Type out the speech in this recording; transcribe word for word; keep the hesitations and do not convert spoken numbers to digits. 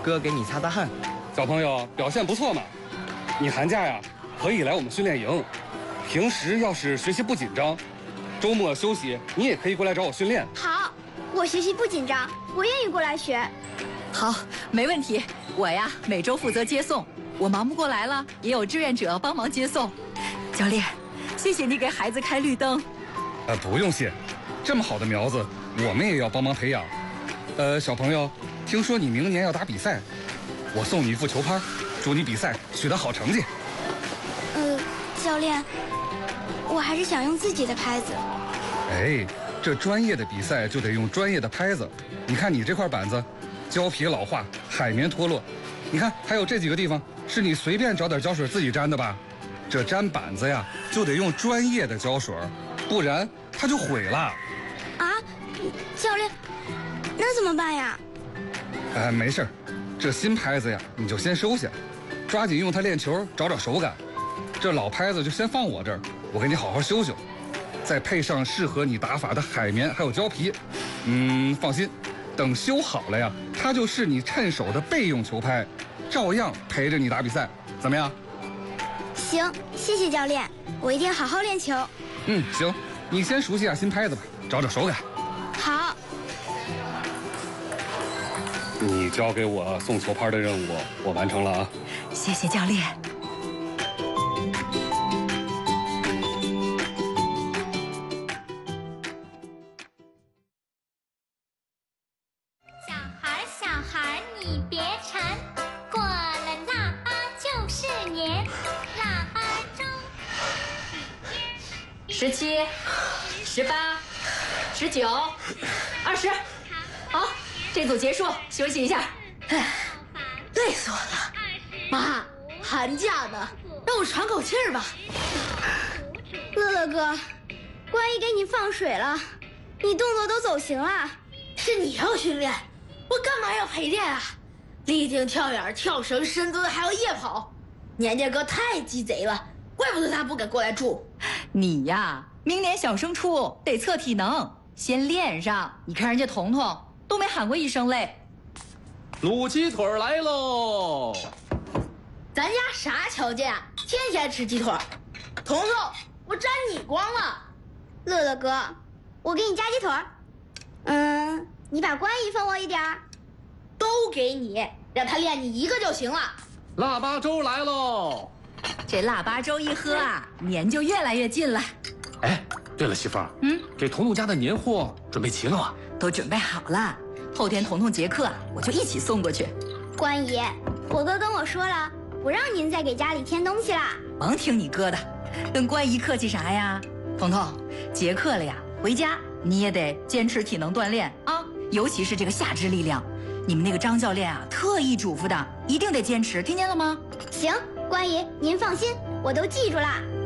哥给你擦擦汗。 小朋友表现不错嘛，你寒假呀可以来我们训练营。平时要是学习不紧张，周末休息你也可以过来找我训练。 好，我学习不紧张，我愿意过来学。 好，没问题。我呀每周负责接送，我忙不过来了，也有志愿者帮忙接送。教练，谢谢你给孩子开绿灯。 呃，不用谢，这么好的苗子，我们也要帮忙培养。呃，小朋友，听说你明年要打比赛，我送你一副球拍，祝你比赛取得好成绩。 呃，教练，我还是想用自己的拍子。 哎，这专业的比赛就得用专业的拍子。你看你这块板子，胶皮老化，海绵脱落。你看还有这几个地方，是你随便找点胶水自己粘的吧？这粘板子呀，就得用专业的胶水，不然它就毁了。 啊，教练，那怎么办呀？ 哎，没事儿，这新拍子呀，你就先收下，抓紧用它练球，找找手感。这老拍子就先放我这儿，我给你好好修修，再配上适合你打法的海绵还有胶皮。嗯，放心，等修好了呀，它就是你趁手的备用球拍，照样陪着你打比赛，怎么样？ 行，谢谢教练，我一定好好练球。 嗯，行，你先熟悉下新拍子吧，找找手感。 好。 你交给我送球拍的任务，我完成了啊！ 谢谢教练。 小孩，小孩，你别馋，过了腊八就是年，腊八粥。 十七、十八、十九、二十，好。这组结束，休息一下。 哎，累死我了！妈，寒假呢，让我喘口气儿吧。 乐乐哥，关一给你放水了，你动作都走形了。 是你要训练，我干嘛要陪练啊？立定、跳远、跳绳、深蹲，还要夜跑。年年哥太鸡贼了，怪不得他不敢过来住。 你呀，明年小升初得测体能，先练上。你看人家彤彤。都没喊过一声累。 卤鸡腿来喽！ 咱家啥条件啊？天天吃鸡腿。彤彤，我沾你光了。 乐乐哥，我给你加鸡腿。嗯，你把关一分我一点儿。 都给你，让他练你一个就行了。 腊八粥来喽！ 这腊八粥一喝啊，年就越来越近了。 哎，对了，媳妇儿， 嗯， 给彤彤家的年货准备齐了吗？ 都准备好了，后天彤彤结课，我就一起送过去。 关姨，我哥跟我说了，不让您再给家里添东西啦。 甭听你哥的，跟关姨客气啥呀？彤彤，结课了呀，回家你也得坚持体能锻炼啊，尤其是这个下肢力量。你们那个张教练啊，特意嘱咐的，一定得坚持，听见了吗？ 行，关姨您放心，我都记住啦。